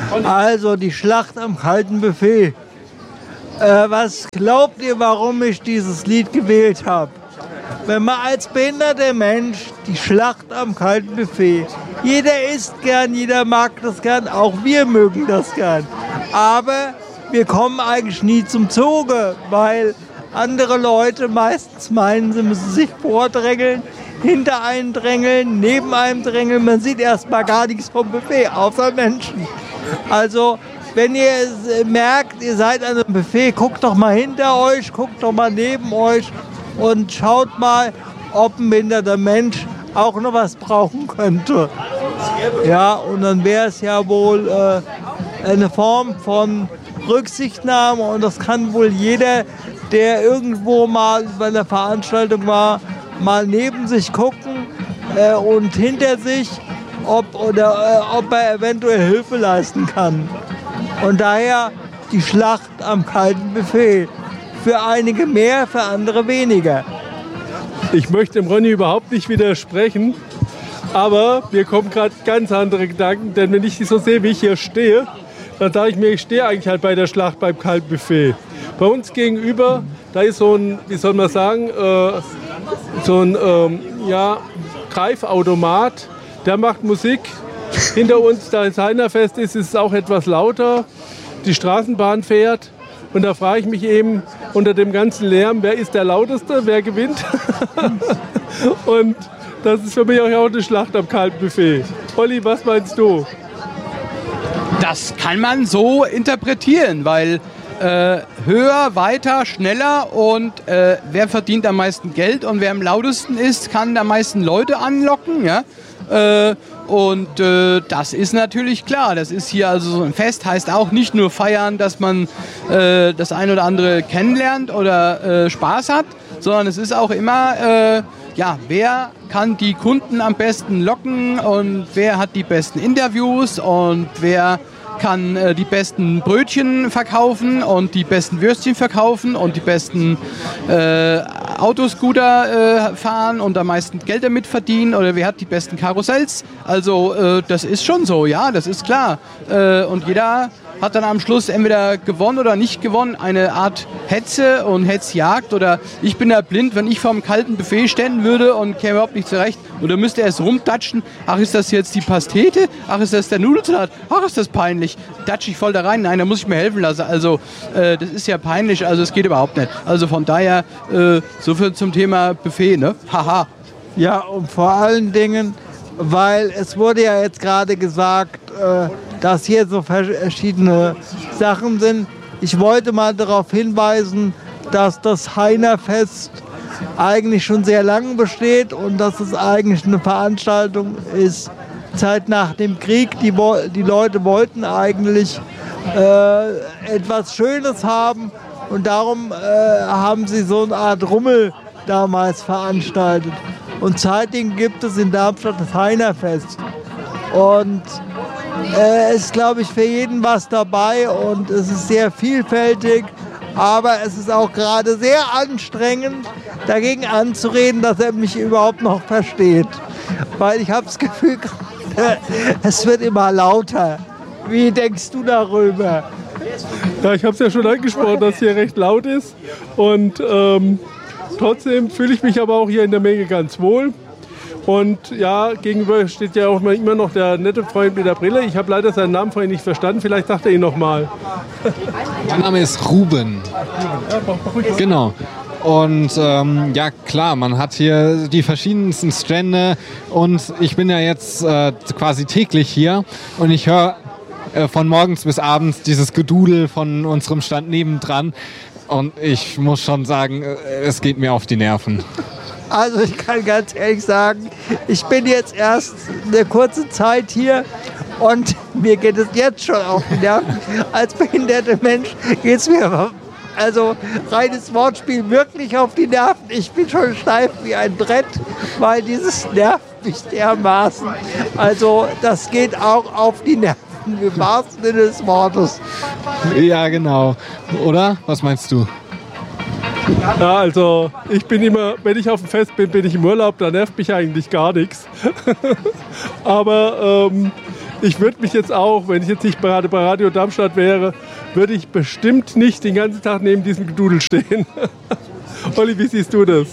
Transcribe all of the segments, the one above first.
Also die Schlacht am kalten Buffet. Was glaubt ihr, warum ich dieses Lied gewählt habe? Wenn man als behinderter Mensch die Schlacht am kalten Buffet, jeder isst gern, jeder mag das gern, auch wir mögen das gern. Aber wir kommen eigentlich nie zum Zuge, weil andere Leute meistens meinen, sie müssen sich vordrängeln, hinter einen drängeln, neben einem drängeln. Man sieht erstmal gar nichts vom Buffet, außer Menschen. Also wenn ihr merkt, ihr seid an einem Buffet, guckt doch mal hinter euch, guckt doch mal neben euch und schaut mal, ob ein behinderter Mensch auch noch was brauchen könnte. Ja, und dann wäre es ja wohl eine Form von Rücksichtnahme und das kann wohl jeder, der irgendwo mal bei einer Veranstaltung war, mal neben sich gucken und hinter sich, ob er eventuell Hilfe leisten kann. Und daher die Schlacht am kalten Buffet. Für einige mehr, für andere weniger. Ich möchte dem Ronny überhaupt nicht widersprechen, aber mir kommen gerade ganz andere Gedanken, denn wenn ich so sehe, wie ich hier stehe, dann sage ich mir, ich stehe eigentlich halt bei der Schlacht beim kalten Buffet. Bei uns gegenüber, da ist so ein, wie soll man sagen, Greifautomat, der macht Musik. Hinter uns, da ein Heinerfest ist, ist es auch etwas lauter. Die Straßenbahn fährt und da frage ich mich eben unter dem ganzen Lärm, wer ist der Lauteste, wer gewinnt? Und das ist für mich auch eine Schlacht am kalten Buffet. Olli, was meinst du? Das kann man so interpretieren, weil höher, weiter, schneller und wer verdient am meisten Geld und wer am lautesten ist, kann am meisten Leute anlocken. Ja? Das ist natürlich klar. Das ist hier also so ein Fest, heißt auch nicht nur feiern, dass man das ein oder andere kennenlernt oder Spaß hat, sondern es ist auch immer, wer kann die Kunden am besten locken und wer hat die besten Interviews und wer kann die besten Brötchen verkaufen und die besten Würstchen verkaufen und die besten Autoscooter fahren und am meisten Geld damit verdienen oder wer hat die besten Karussells. Also das ist schon so, ja, das ist klar. Und jeder hat dann am Schluss entweder gewonnen oder nicht gewonnen, eine Art Hetze und Hetzjagd oder ich bin ja blind, wenn ich vor einem kalten Buffet stehen würde und käme überhaupt nicht zurecht oder müsste erst rumtatschen, ach ist das jetzt die Pastete, ach ist das der Nudelsalat, ach ist das peinlich, tatsche ich voll da rein, nein, da muss ich mir helfen lassen, also das ist ja peinlich, also es geht überhaupt nicht, also von daher so viel zum Thema Buffet, ne, haha. Ja, und vor allen Dingen, weil es wurde ja jetzt gerade gesagt, dass hier so verschiedene Sachen sind. Ich wollte mal darauf hinweisen, dass das Heinerfest eigentlich schon sehr lange besteht und dass es eigentlich eine Veranstaltung ist, Zeit nach dem Krieg. Die Leute wollten eigentlich etwas Schönes haben und darum haben sie so eine Art Rummel damals veranstaltet. Und seitdem gibt es in Darmstadt das Heinerfest. Und es ist, glaube ich, für jeden was dabei und es ist sehr vielfältig. Aber es ist auch gerade sehr anstrengend, dagegen anzureden, dass er mich überhaupt noch versteht. Weil ich habe das Gefühl, es wird immer lauter. Wie denkst du darüber? Ja, ich habe es ja schon angesprochen, dass hier recht laut ist. Und trotzdem fühle ich mich aber auch hier in der Menge ganz wohl. Und ja, gegenüber steht ja auch immer noch der nette Freund mit der Brille. Ich habe leider seinen Namen vorhin nicht verstanden. Vielleicht sagt er ihn noch mal. Mein Name ist Ruben. Genau. Und ja klar, man hat hier die verschiedensten Stände und ich bin ja jetzt quasi täglich hier und ich höre von morgens bis abends dieses Gedudel von unserem Stand nebendran und ich muss schon sagen, es geht mir auf die Nerven. Also ich kann ganz ehrlich sagen, ich bin jetzt erst eine kurze Zeit hier und mir geht es jetzt schon auf die Nerven. Als behinderter Mensch geht es mir, also reines Wortspiel, wirklich auf die Nerven. Ich bin schon steif wie ein Brett, weil dieses nervt mich dermaßen. Also das geht auch auf die Nerven, im wahrsten Sinne des Wortes. Ja, genau. Oder? Was meinst du? Ja, also ich bin immer, wenn ich auf dem Fest bin, bin ich im Urlaub, da nervt mich eigentlich gar nichts. Aber ich würde mich jetzt auch, wenn ich jetzt nicht gerade bei Radio Darmstadt wäre, würde ich bestimmt nicht den ganzen Tag neben diesem Gedudel stehen. Olli, wie siehst du das?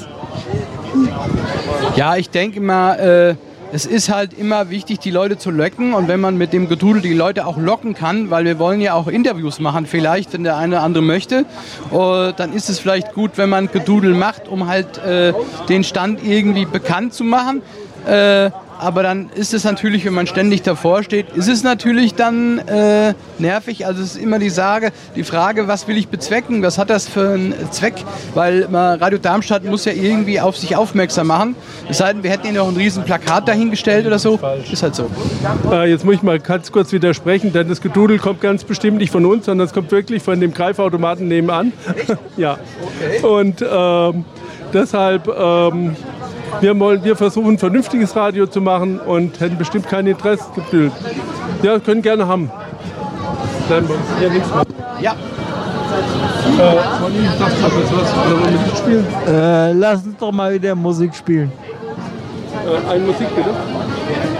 Ja, ich denke mal, es ist halt immer wichtig, die Leute zu locken. Und wenn man mit dem Gedudel die Leute auch locken kann, weil wir wollen ja auch Interviews machen vielleicht, wenn der eine oder andere möchte, dann ist es vielleicht gut, wenn man Gedudel macht, um halt den Stand irgendwie bekannt zu machen. Aber dann ist es natürlich, wenn man ständig davor steht, ist es natürlich dann nervig. Also es ist immer die Frage, was will ich bezwecken? Was hat das für einen Zweck? Weil Radio Darmstadt muss ja irgendwie auf sich aufmerksam machen. Es sei denn, wir hätten ihnen noch ein riesen Plakat dahingestellt oder so. Ist halt so. Jetzt muss ich mal ganz kurz widersprechen, denn das Gedudel kommt ganz bestimmt nicht von uns, sondern es kommt wirklich von dem Greifautomaten nebenan. Ja. Okay. Und deshalb... Wir versuchen, ein vernünftiges Radio zu machen und hätten bestimmt kein Interesse gefühlt. Ja, können gerne haben. Ja, nichts mehr. Ja. Musik spielen? Lass uns doch mal wieder Musik spielen. Eine Musik bitte.